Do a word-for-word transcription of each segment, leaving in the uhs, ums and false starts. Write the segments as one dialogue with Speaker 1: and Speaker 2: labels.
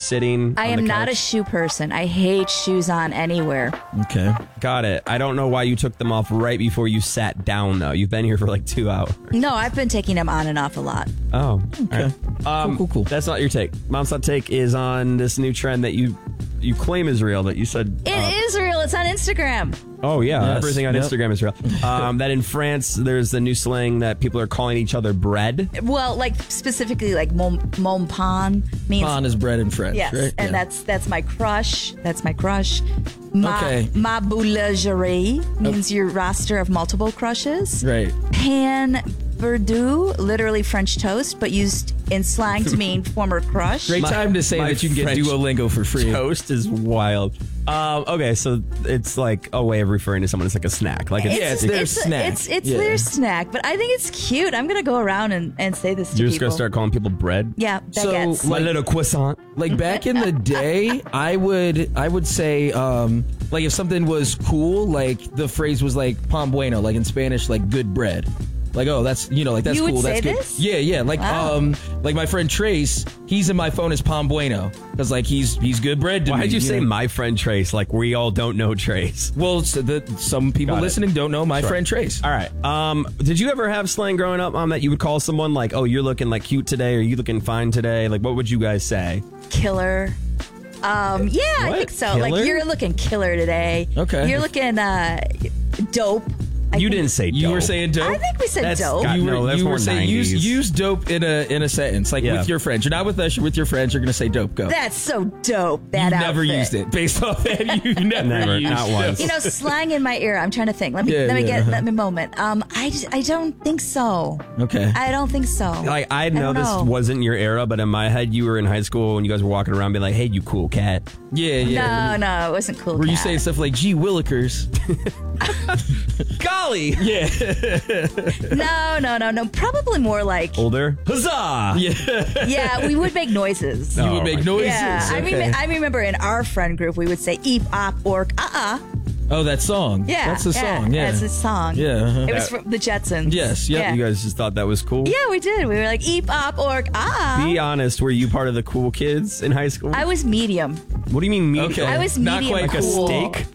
Speaker 1: sitting.
Speaker 2: I
Speaker 1: on
Speaker 2: am
Speaker 1: the
Speaker 2: not a
Speaker 1: couch?
Speaker 2: shoe person. I hate shoes on anywhere.
Speaker 3: Okay.
Speaker 1: Got it. I don't know why you took them off right before you sat down, though. You've been here for like two hours.
Speaker 2: No, I've been taking them on and off a lot.
Speaker 1: Oh,
Speaker 3: Okay.
Speaker 1: right. Um,
Speaker 3: Cool, cool, cool.
Speaker 1: That's not your take. Mom's Hot Take is on this new trend that you you claim is real. That you said.
Speaker 2: It
Speaker 1: uh,
Speaker 2: is real. It's on Instagram.
Speaker 1: Oh yeah,
Speaker 3: Yes.
Speaker 1: everything on
Speaker 3: Yep.
Speaker 1: Instagram is real. Um, that in France, there's the new slang that people are calling each other bread.
Speaker 2: Well, like specifically, like mon, mon pain means
Speaker 3: Pain is bread in French,
Speaker 2: yes,
Speaker 3: right?
Speaker 2: and
Speaker 3: Yeah.
Speaker 2: that's that's my crush. That's my crush. Ma,
Speaker 3: Okay.
Speaker 2: ma boulangerie means your roster of multiple crushes.
Speaker 3: Right.
Speaker 2: Pan Verdou, literally French toast, but used in slang to mean former crush.
Speaker 3: Great
Speaker 1: My-
Speaker 3: time to say
Speaker 1: my
Speaker 3: that you can get
Speaker 1: French
Speaker 3: Duolingo for free.
Speaker 1: Toast is wild. Um, okay, so it's like a way of referring to someone as like a snack. Like
Speaker 3: Yeah, it's their
Speaker 2: it's,
Speaker 3: snack.
Speaker 2: It's it's
Speaker 3: Yeah.
Speaker 2: their snack, but I think it's cute. I'm gonna go around and, and say this to
Speaker 1: you're just
Speaker 2: people.
Speaker 1: gonna start calling people bread.
Speaker 2: Yeah,
Speaker 3: So,
Speaker 2: baguettes.
Speaker 1: My little croissant.
Speaker 3: Like back in the day, I would I would say um like if something was cool, like the phrase was like pan bueno, like in Spanish, like good bread. Like, oh, that's, you know, like, that's
Speaker 2: You would
Speaker 3: cool.
Speaker 2: say
Speaker 3: That's good.
Speaker 2: this?
Speaker 3: Yeah, yeah. Like,
Speaker 2: Wow.
Speaker 3: um, like my friend Trace, he's in my phone as Pan Bueno. Because, like, he's he's good bread to
Speaker 1: Why
Speaker 3: me.
Speaker 1: did you say
Speaker 3: know?
Speaker 1: my friend Trace? Like we all don't know Trace.
Speaker 3: Well, so the, some people
Speaker 1: Got it.
Speaker 3: listening don't know my
Speaker 1: Sure.
Speaker 3: friend Trace.
Speaker 1: All right. Um, did you ever have slang growing up, Mom, that you would call someone like, "Oh, you're looking like cute today," or "You looking fine today"? Like, what would you guys say?
Speaker 2: Killer. Um, yeah, I
Speaker 1: What?
Speaker 2: think so.
Speaker 1: Killer?
Speaker 2: Like you're looking killer today.
Speaker 3: Okay.
Speaker 2: You're looking uh, dope. I
Speaker 1: You
Speaker 2: think-
Speaker 1: didn't say
Speaker 3: You
Speaker 1: dope.
Speaker 3: were saying dope?
Speaker 2: I think we said
Speaker 1: That's
Speaker 2: dope.
Speaker 1: got-
Speaker 3: you were,
Speaker 1: no, that's
Speaker 3: you
Speaker 1: more
Speaker 3: were saying use,
Speaker 1: nineties.
Speaker 3: use dope in a in a sentence, like
Speaker 1: Yeah.
Speaker 3: with your friends. You're not with us, you're with your friends, you're going to say dope. Go.
Speaker 2: That's so dope. That
Speaker 3: you never
Speaker 2: outfit.
Speaker 3: used it. Based off that, you never,
Speaker 1: Never,
Speaker 3: used
Speaker 1: not
Speaker 3: it.
Speaker 1: once.
Speaker 2: You know, slang in my ear. I'm trying to think. Let me
Speaker 3: Yeah,
Speaker 2: let me
Speaker 3: yeah,
Speaker 2: get
Speaker 3: uh-huh.
Speaker 2: let me moment. Um, I just, I don't think so.
Speaker 3: Okay.
Speaker 2: I don't think so.
Speaker 1: Like I know
Speaker 2: don't
Speaker 1: this
Speaker 2: know.
Speaker 1: wasn't your era, but in my head, you were in high school and you guys were walking around, being like, "Hey, you cool cat."
Speaker 3: Yeah, yeah.
Speaker 2: No, no, it wasn't cool.
Speaker 3: Were you
Speaker 2: cat.
Speaker 3: saying stuff like, gee, Willikers?
Speaker 1: Golly,
Speaker 3: Yeah.
Speaker 2: No, no, no, no. Probably more like
Speaker 1: older. Huzzah!
Speaker 3: yeah.
Speaker 2: yeah. We would make noises.
Speaker 3: You
Speaker 1: Oh,
Speaker 3: would make
Speaker 1: my-
Speaker 3: noises.
Speaker 2: Yeah, I,
Speaker 3: Okay.
Speaker 2: rem- I remember in our friend group we would say "eep, op, ork, uh, uh."
Speaker 3: Oh, that song.
Speaker 2: Yeah,
Speaker 3: That's the song. Yeah.
Speaker 2: that's a song.
Speaker 3: Yeah, uh-huh.
Speaker 2: it was from the Jetsons.
Speaker 3: Yes, yep.
Speaker 2: Yeah.
Speaker 1: You guys just thought that was cool.
Speaker 2: Yeah, we did. We were like "eep, op, ork, uh." uh."
Speaker 1: Be honest, were you part of the cool kids in high school?
Speaker 2: I was medium.
Speaker 1: What do you mean medium?
Speaker 3: Okay.
Speaker 2: I was
Speaker 3: Not
Speaker 2: medium
Speaker 3: quite
Speaker 1: like
Speaker 2: cool.
Speaker 1: a steak?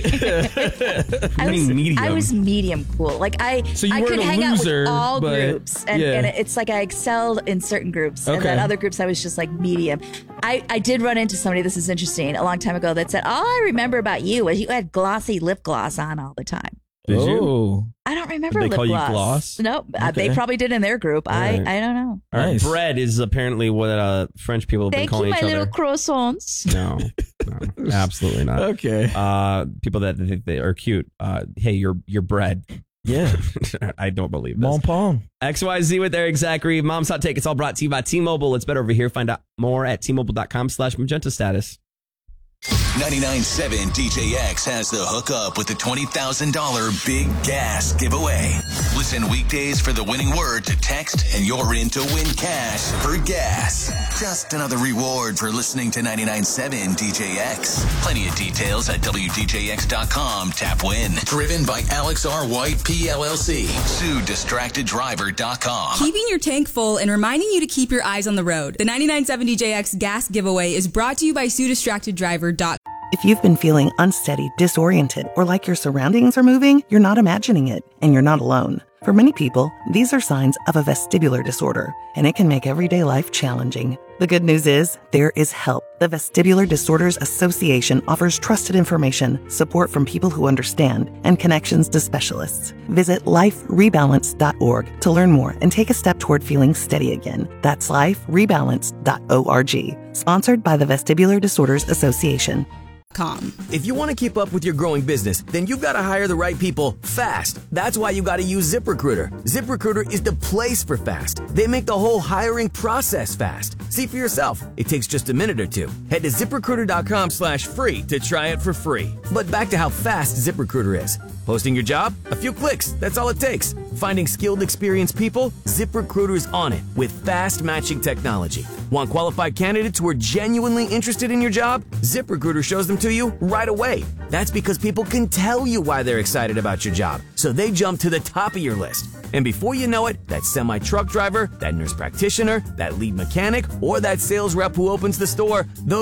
Speaker 2: I
Speaker 1: do you
Speaker 2: was
Speaker 1: mean medium?
Speaker 2: I was medium cool. Like I,
Speaker 3: So you
Speaker 2: I
Speaker 3: weren't
Speaker 2: could
Speaker 3: a
Speaker 2: hang out
Speaker 3: loser,
Speaker 2: with all
Speaker 3: but-
Speaker 2: groups, and,
Speaker 3: yeah.
Speaker 2: and it's like I excelled in certain groups, and
Speaker 3: Okay.
Speaker 2: then other groups I was just like medium. I, I did run into somebody. This is interesting. A long time ago, that said, "All I remember about you was you had glossy lip gloss on all the time."
Speaker 1: Did you?
Speaker 3: Oh.
Speaker 2: I don't remember
Speaker 1: Did they
Speaker 2: lip
Speaker 1: call you
Speaker 2: gloss.
Speaker 1: gloss?
Speaker 2: No, uh, they
Speaker 3: Okay.
Speaker 2: probably did in their group. I
Speaker 1: Right.
Speaker 2: I don't know.
Speaker 1: All right,
Speaker 3: Nice.
Speaker 1: bread is apparently what uh, French people have
Speaker 2: Thank
Speaker 1: been
Speaker 2: you,
Speaker 1: calling
Speaker 2: my
Speaker 1: each
Speaker 2: little
Speaker 1: other.
Speaker 2: croissants.
Speaker 1: No, no, absolutely not.
Speaker 3: Okay.
Speaker 1: Uh, people that think they are cute. Uh, hey, you're you're bread.
Speaker 3: Yeah.
Speaker 1: I don't believe this.
Speaker 3: Mon Pong.
Speaker 1: X Y Z with Eric Zachary. Mom's Hot Take. It's all brought to you by T-Mobile. It's better over here. Find out more at T-Mobile.com slash magenta status.
Speaker 4: ninety-nine point seven D J X has the hookup with the twenty thousand dollars Big Gas giveaway. Listen weekdays for the winning word to text and you're in to win cash for gas. Just another reward for listening to ninety-nine point seven D J X. Plenty of details at W D J X dot com. Tap win. Driven by Alex R. White, P L L C. Sue Distracted Driver dot com.
Speaker 5: Keeping your tank full and reminding you to keep your eyes on the road. The ninety-nine point seven D J X gas giveaway is brought to you by Sue Distracted Driver dot com.
Speaker 6: If you've been feeling unsteady, disoriented, or like your surroundings are moving, you're not imagining it, and you're not alone. For many people, these are signs of a vestibular disorder, and it can make everyday life challenging. The good news is, there is help. The Vestibular Disorders Association offers trusted information, support from people who understand, and connections to specialists. Visit life rebalance dot org to learn more and take a step toward feeling steady again. That's life rebalance dot org. Sponsored by the Vestibular Disorders Association.
Speaker 5: Com.
Speaker 7: If you want to keep up with your growing business, then you've got to hire the right people fast. That's why you got to use ZipRecruiter. ZipRecruiter is the place for fast. They make the whole hiring process fast. See for yourself. It takes just a minute or two. Head to ZipRecruiter.com slash free to try it for free. But back to how fast ZipRecruiter is. Posting your job? A few clicks. That's all it takes. Finding skilled, experienced people? ZipRecruiter is on it with fast matching technology. Want qualified candidates who are genuinely interested in your job? ZipRecruiter shows them to you right away. That's because people can tell you why they're excited about your job, so they jump to the top of your list. And before you know it, that semi-truck driver, that nurse practitioner, that lead mechanic, or that sales rep who opens the store, those